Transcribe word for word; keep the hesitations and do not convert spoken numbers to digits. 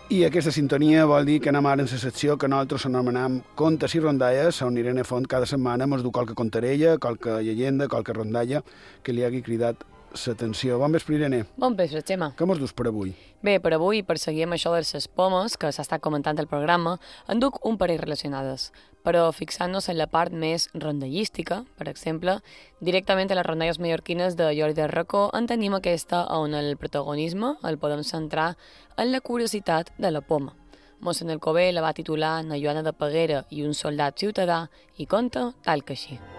I aquesta sintonia vol dir que anem ara en la secció que nosaltres anomenem Contes i Rondalles, on Irene Font cada setmana ens du qualque contarella, qualque llegenda, qualque rondalla que li hagi cridat l'atenció. Bon vespre, Irene. Bon vespre, Xema. Què mos dus per avui? Bé, per avui, per seguir amb això de les pomes, que s'ha estat comentant al programa, en duc un parell relacionades, però fixant-nos en la part més rondallística, per exemple, directament a les rondalles mallorquines de Jordi Arracó en tenim aquesta on el protagonisme el podem centrar en la curiositat de la poma. Mossèn Alcover la va titular Na Joana de Peguera i un soldat ciutadà i conta tal que així.